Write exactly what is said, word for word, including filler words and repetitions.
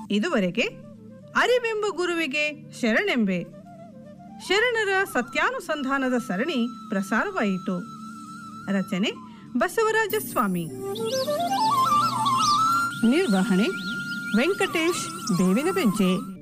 ಇದುವರೆಗೆ ಅರಿವೆಂಬ ಗುರುವಿಗೆ ಶರಣೆಂಬೆ ಶರಣರ ಸತ್ಯಾನುಸಂಧಾನದ ಸರಣಿ ಪ್ರಸಾರವಾಯಿತು. ರಚನೆ ಬಸವರಾಜ ಸ್ವಾಮಿ. ನಿರ್ವಹಣೆ ವೆಂಕಟೇಶ್ ಬೇವಿನ ಬೆಂಚೆ.